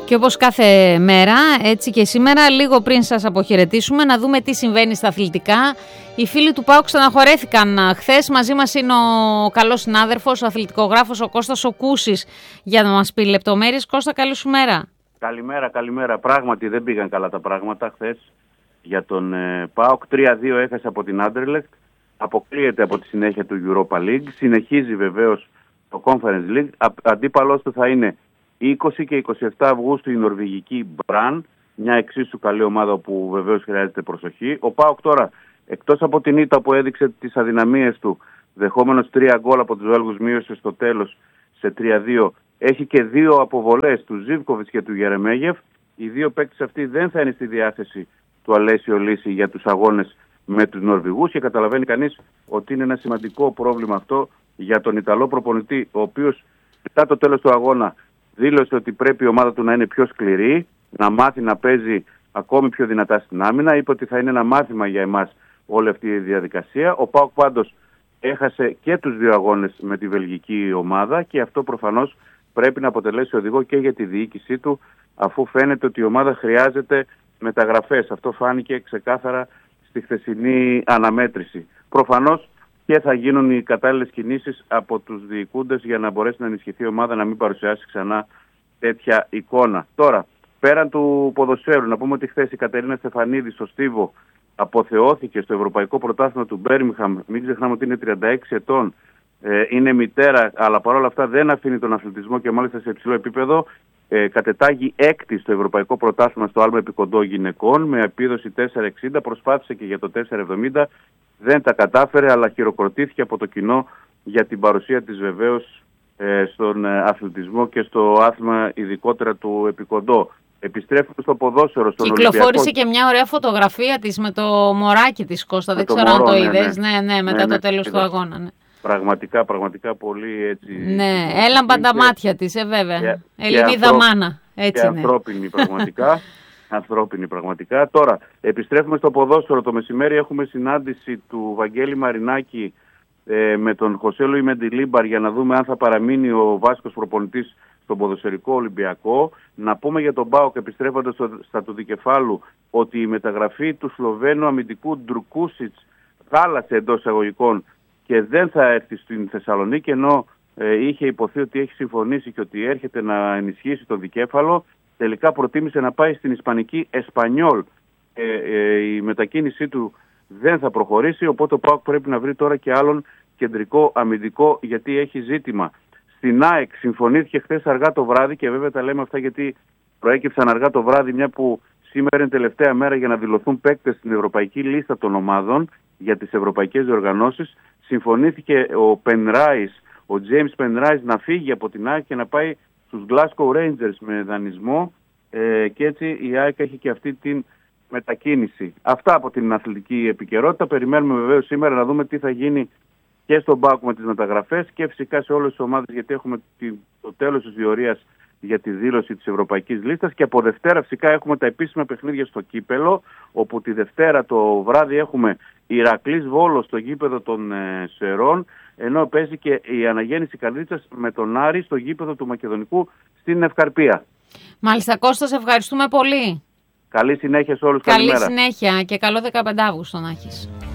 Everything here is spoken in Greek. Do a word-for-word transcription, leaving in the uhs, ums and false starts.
Και όπως κάθε μέρα, έτσι και σήμερα, λίγο πριν σας αποχαιρετήσουμε, να δούμε τι συμβαίνει στα αθλητικά. Οι φίλοι του ΠΑΟΚ στεναχωρέθηκαν χθες. Μαζί μας είναι ο καλός συνάδελφος, ο αθλητικογράφος, ο Κώστας ο Κούσης, για να μας πει λεπτομέρειες. Κώστα, καλή σου μέρα. Καλημέρα, καλημέρα. Πράγματι δεν πήγαν καλά τα πράγματα χθες για τον ε, ΠΑΟΚ. τρία δύο έχασε από την Άντερλεχτ. Αποκλείεται από τη συνέχεια του Europa League. Συνεχίζει βεβαίως το Conference League. Α, αντίπαλός του θα είναι είκοσι και είκοσι επτά Αυγούστου η νορβηγική Μπραν, μια εξίσου καλή ομάδα που βεβαίως χρειάζεται προσοχή. Ο ΠΑΟΚ τώρα, εκτός από την ήττα που έδειξε τις αδυναμίες του, δεχόμενος τρία γκολ από τους Βέλγους, μείωσε στο τέλος σε τρία δύο, έχει και δύο αποβολές του Ζίβκοβιτς και του Γερεμέγεφ. Οι δύο παίκτες αυτοί δεν θα είναι στη διάθεση του Αλέσιο Λύση για τους αγώνες με τους Νορβηγούς και καταλαβαίνει κανείς ότι είναι ένα σημαντικό πρόβλημα αυτό για τον Ιταλό προπονητή, ο οποίος μετά το τέλος του αγώνα δήλωσε ότι πρέπει η ομάδα του να είναι πιο σκληρή, να μάθει να παίζει ακόμη πιο δυνατά στην άμυνα. Είπε ότι θα είναι ένα μάθημα για εμάς όλη αυτή η διαδικασία. Ο ΠΑΟΚ πάντως έχασε και τους δύο αγώνες με τη βελγική ομάδα και αυτό προφανώς πρέπει να αποτελέσει οδηγό και για τη διοίκησή του, αφού φαίνεται ότι η ομάδα χρειάζεται μεταγραφές. Αυτό φάνηκε ξεκάθαρα στη χθεσινή αναμέτρηση. Προφανώς και θα γίνουν οι κατάλληλες κινήσεις από τους διοικούντες για να μπορέσει να ενισχυθεί η ομάδα, να μην παρουσιάσει ξανά τέτοια εικόνα. Τώρα, πέραν του ποδοσφαίρου, να πούμε ότι χθες η Κατερίνα Στεφανίδη στο Στίβο αποθεώθηκε στο Ευρωπαϊκό Πρωτάθλημα του Μπέρμιγχαμ. Μην ξεχνάμε ότι είναι τριάντα έξι ετών, ε, είναι μητέρα, αλλά παρόλα αυτά δεν αφήνει τον αθλητισμό και μάλιστα σε υψηλό επίπεδο. Ε, κατετάγει έκτη στο Ευρωπαϊκό Πρωτάθλημα στο άλμα επικοντό γυναικών με επίδοση τέσσερα εξήντα. Προσπάθησε και για το τέσσερα εβδομήντα. Δεν τα κατάφερε, αλλά χειροκροτήθηκε από το κοινό για την παρουσία της βεβαίως ε, στον ε, αθλητισμό και στο άθλημα ειδικότερα του επικοντό. Επιστρέφουμε στο ποδόσφαιρο, στον Ολυμπιακό. Κυκλοφόρησε και μια ωραία φωτογραφία της με το μωράκι της, Κώστα. Δεν ξέρω αν το ναι, είδες. Ναι, ναι, ναι, μετά ναι, το τέλος ναι, του αγώνα. Ναι. Πραγματικά, πραγματικά πολύ έτσι. Ναι, έλαμπαν τα μάτια της, ε, βέβαια. Και, Ελληνίδα και μάνα. Έτσι και είναι. ανθρώπινη πραγματικά. Ανθρώπινη πραγματικά. Τώρα, επιστρέφουμε στο ποδόσφαιρο. Το μεσημέρι έχουμε συνάντηση του Βαγγέλη Μαρινάκη ε, με τον Χωσέ Λουί Μεντιλίμπαρ για να δούμε αν θα παραμείνει ο Βάσκος προπονητής στον ποδοσφαιρικό Ολυμπιακό. Να πούμε για τον ΠΑΟΚ, επιστρέφοντας στο, στα του δικεφάλου, ότι η μεταγραφή του Σλοβαίνου αμυντικού Ντρουκούσιτς χάλασε εντός εισαγωγικών και δεν θα έρθει στην Θεσσαλονίκη, ενώ ε, είχε υποθεί ότι έχει συμφωνήσει και ότι έρχεται να ενισχύσει τον δικέφαλο. Τελικά προτίμησε να πάει στην ισπανική Εσπανιόλ. Ε, ε, η μετακίνησή του δεν θα προχωρήσει, οπότε ο ΠΑΟΚ πρέπει να βρει τώρα και άλλον κεντρικό αμυντικό, γιατί έχει ζήτημα. Στην ΑΕΚ συμφωνήθηκε χθες αργά το βράδυ, και βέβαια τα λέμε αυτά γιατί προέκυψαν αργά το βράδυ, μια που σήμερα είναι τελευταία μέρα για να δηλωθούν παίκτες στην ευρωπαϊκή λίστα των ομάδων για τις ευρωπαϊκές διοργανώσεις. Συμφωνήθηκε ο Πενράις, ο James Penrice, να φύγει από την ΑΕΚ και να πάει στους Glasgow Rangers με δανεισμό, ε, και έτσι η ΑΕΚ έχει και αυτή την μετακίνηση. Αυτά από την αθλητική επικαιρότητα. Περιμένουμε βεβαίως σήμερα να δούμε τι θα γίνει και στον ΠΑΟΚ με τις μεταγραφές και φυσικά σε όλες τις ομάδες, γιατί έχουμε το τέλος της διορίας για τη δήλωση της ευρωπαϊκής λίστας, και από Δευτέρα φυσικά έχουμε τα επίσημα παιχνίδια στο κύπελο, όπου τη Δευτέρα το βράδυ έχουμε Ηρακλής Βόλος στο γήπεδο των ε, Σερών, ενώ παίζει και η Αναγέννηση Καρδίτσας με τον Άρη στο γήπεδο του Μακεδονικού στην Ευκαρπία. Μάλιστα, Κώστα, σε ευχαριστούμε πολύ. Καλή συνέχεια σε όλους. Καλή καλημέρα. Συνέχεια και καλό δεκαπέντε Αυγούστου να έχεις.